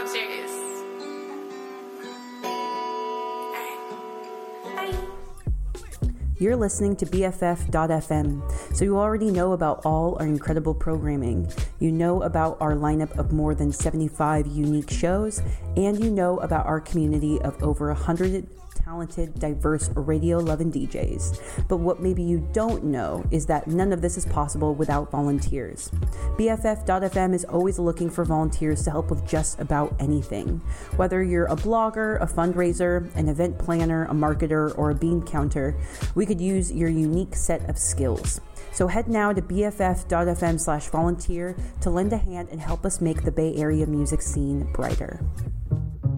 serious. You're listening to BFF.FM, so you already know about all our incredible programming. You know about our lineup of more than 75 unique shows, and you know about our community of over 100 talented, diverse, radio-loving DJs. But what maybe you don't know is that none of this is possible without volunteers. BFF.FM is always looking for volunteers to help with just about anything. Whether you're a blogger, a fundraiser, an event planner, a marketer, or a bean counter, we could use your unique set of skills. So head now to BFF.FM/volunteer to lend a hand and help us make the Bay Area music scene brighter.